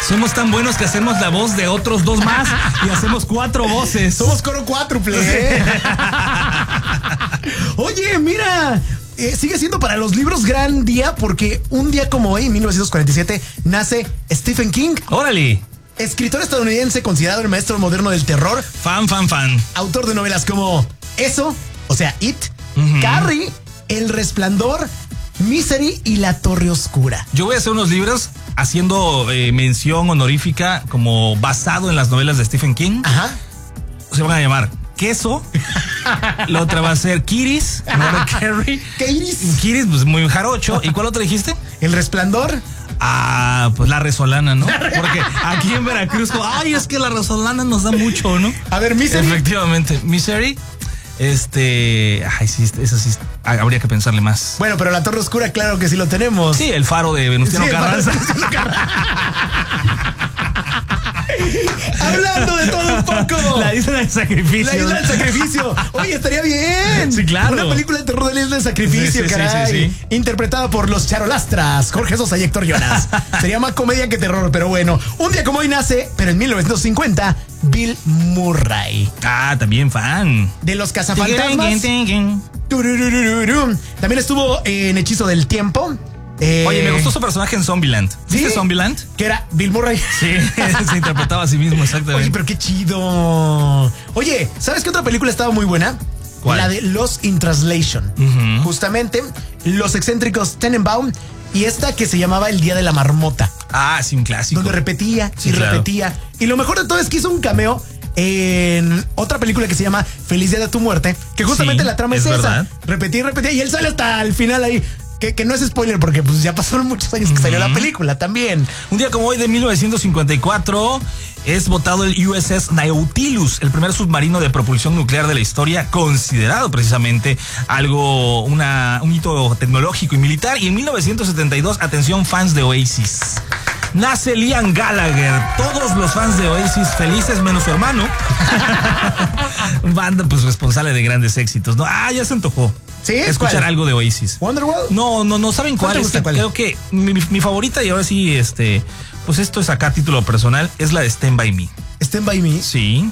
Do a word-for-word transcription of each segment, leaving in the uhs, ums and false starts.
Somos tan buenos que hacemos la voz de otros dos más y hacemos cuatro voces. Somos coro cuádruple. ¿eh? Oye, mira, eh, sigue siendo para los libros gran día porque un día como hoy, en mil novecientos cuarenta y siete, nace Stephen King. Órale. Escritor estadounidense considerado el maestro moderno del terror. Fan, fan, fan. Autor de novelas como Eso, o sea, It, uh-huh. Carrie, El Resplandor, Misery y La Torre Oscura. Yo voy a hacer unos libros haciendo eh, mención honorífica como basado en las novelas de Stephen King. Ajá. Se van a llamar Queso. La otra va a ser Kiris. Carrie. Kiris. Kiris, pues muy jarocho. ¿Y cuál otra dijiste? El Resplandor. Ah, pues la resolana, ¿no? Porque aquí en Veracruz, ay, es que la resolana nos da mucho, ¿no? A ver, Misery. Efectivamente, Misery. Este, ay, sí, eso sí, habría que pensarle más. Bueno, pero La Torre Oscura, claro que sí lo tenemos. Sí, el faro de Venustiano sí, Carranza. Hablando de todo un poco. La isla del sacrificio. La isla del sacrificio. Oye, estaría bien. Sí, claro. Una película de terror de la isla del sacrificio, sí, sí, caray. Sí, sí, sí. Interpretada por los Charolastras, Jorge Sosa y Héctor Jonas. Sería más comedia que terror, pero bueno. Un día como hoy nace, pero en mil novecientos cincuenta, Bill Murray. Ah, también fan. De los Cazafantasmas. También estuvo en Hechizo del Tiempo. Eh, Oye, me gustó su personaje en Zombieland. ¿Viste ¿sí? Zombieland? Que era Bill Murray. Sí, se interpretaba a sí mismo, exactamente. Oye, pero qué chido. Oye, ¿sabes qué otra película estaba muy buena? ¿Cuál? La de Lost in Translation. Uh-huh. Justamente, Los excéntricos Tenenbaum y esta que se llamaba El Día de la Marmota. Ah, sí, un clásico. Donde repetía sí, y claro. repetía. Y lo mejor de todo es que hizo un cameo en otra película que se llama Feliz Día de tu Muerte, que justamente sí, la trama es, es esa. Verdad. Repetía y repetía y él sale hasta el final ahí. Que, que no es spoiler porque pues ya pasaron muchos años que salió uh-huh. la película también. Un día como hoy de mil novecientos cincuenta y cuatro es votado el U S S Nautilus, el primer submarino de propulsión nuclear de la historia, considerado precisamente algo, una, un hito tecnológico y militar. Y en mil novecientos setenta y dos, atención fans de Oasis, nace Liam Gallagher. Todos los fans de Oasis felices menos su hermano. Banda pues responsable de grandes éxitos, ¿no? Ah, ya se antojó. ¿Sí? Escuchar ¿Cuál? algo de Oasis. ¿Wonderwall? No, no, no saben cuál es. Cuál? Creo que mi, mi favorita, y ahora sí, este, pues esto es acá a título personal, es la de Stand By Me. ¿Stand By Me? Sí.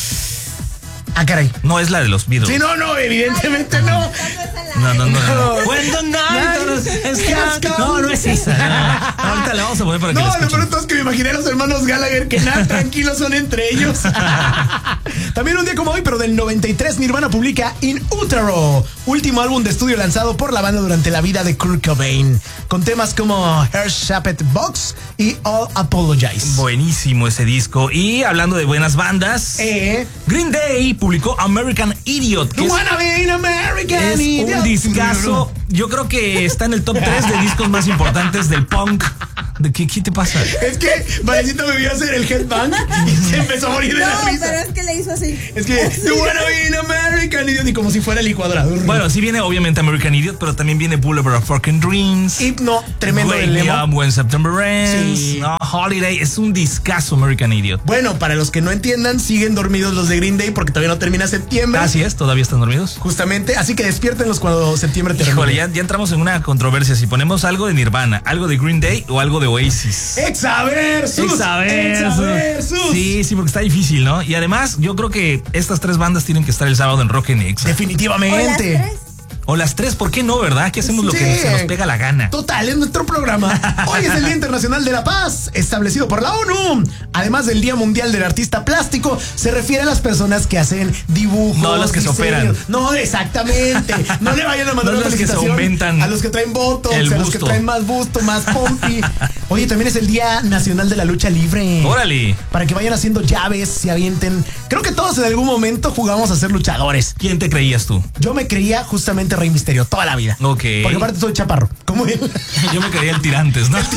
Ah, caray. No es la de los Beatles. Sí, no, no, evidentemente no. No, no, no. no. When the night is come. No, no es esa. No. Ahorita la vamos a poner para que no, la escuchen. No, lo peor es que me imaginé a los hermanos Gallagher que nada tranquilos son entre ellos. También un día como hoy, pero del noventa y tres, Nirvana publica In Utero, último álbum de estudio lanzado por la banda durante la vida de Kurt Cobain, con temas como Hair Shaped Box y All Apologize. Buenísimo ese disco. Y hablando de buenas bandas, eh. Green Day publicó American Idiot. You wanna be an American es Idiot. Un discazo. Yo creo que está en el top tres de discos más importantes del punk. ¿De qué, qué te pasa? Es que Valecito me vio hacer el headbang y se empezó a morir de no, la risa. pero es que le hizo así. Es que you wanna be an American Idiot y como si fuera licuadora. Bueno, sí viene obviamente American Idiot, pero también viene Boulevard of Fucking Dreams. Hipno, tremendo Wake Me Up When September Ends. Sí. No, Holiday, es un discazo American Idiot. Bueno, para los que no entiendan, siguen dormidos los de Green Day porque todavía no termina septiembre. Así es, todavía están dormidos. Justamente, así que despiértenlos cuando septiembre termine. Híjole, ya, ya entramos en una controversia. Si ponemos algo de Nirvana, algo de Green Day o algo de Oasis. Exaversus. Exaversus. Sí, sí, porque está difícil, ¿no? Y además, yo creo que estas tres bandas tienen que estar el sábado en Rock en Exa. Definitivamente. ¿O las tres? O las tres, ¿por qué no, verdad? Que hacemos sí. lo que se nos pega la gana. Total, es nuestro programa. Hoy es el Día Internacional de la Paz, establecido por la ONU. Además del Día Mundial del Artista Plástico, se refiere a las personas que hacen dibujos. No los que diseños. se operan. No, exactamente. No le vayan a mandar no una los que se felicitación aumentan. a los que traen botox, el a busto. los que traen más busto, más pompi. Oye, también es el Día Nacional de la Lucha Libre. Órale. Para que vayan haciendo llaves, se avienten. Creo que todos en algún momento jugamos a ser luchadores. ¿Quién te creías tú? Yo me creía justamente Rey Misterio toda la vida. Ok. Porque aparte soy chaparro. Como él. Yo me creía el Tirantes, ¿no?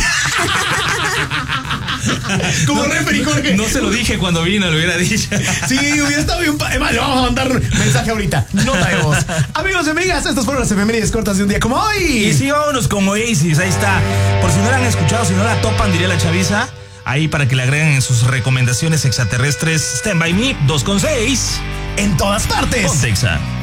Como no, referí Jorge. No se lo dije cuando vino, lo hubiera dicho. Sí, hubiera estado bien. Vale, vamos a mandar mensaje ahorita. Nota de voz. Amigos y amigas, estas fueron las efemérides cortas de un día como hoy. Y sí, vámonos con Oasis. Ahí está. Por si no la han escuchado, si no la topan, diría la chaviza. Ahí para que le agreguen en sus recomendaciones extraterrestres. Stand By Me dos con seis. En todas partes. Ponte Exa.